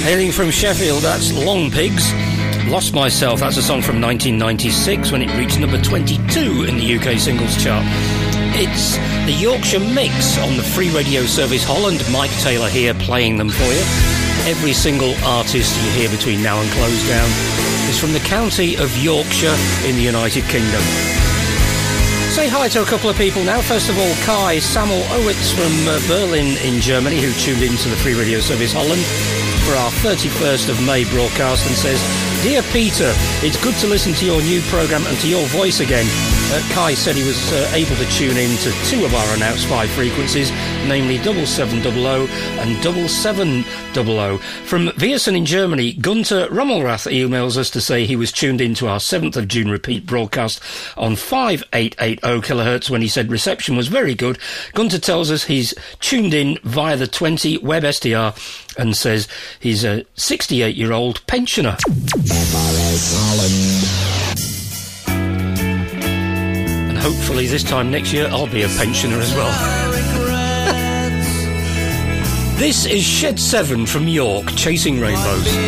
Hailing from Sheffield, that's Long Pigs. Lost Myself, that's a song from 1996 when it reached number 22 in the UK singles chart. It's the Yorkshire Mix on the free radio service Holland. Mike Taylor here playing them for you. Every single artist you hear between now and close down is from the county of Yorkshire in the United Kingdom. Say hi to a couple of people now. First of all, Kai Samuel Owitz from Berlin in Germany, who tuned into the free radio service Holland for our 31st of May broadcast and says, "Dear Peter, it's good to listen to your new programme and to your voice again." Kai said he was able to tune in to two of our announced 5 frequencies, namely 7700 and 7700. From Viersen in Germany, Gunter Rommelrath emails us to say he was tuned in to our 7th of June repeat broadcast on 5880 kHz when he said reception was very good. Gunter tells us he's tuned in via the 20 web SDR and says he's a 68-year-old pensioner. And hopefully this time next year I'll be a pensioner as well. This is Shed 7 from York, Chasing Rainbows.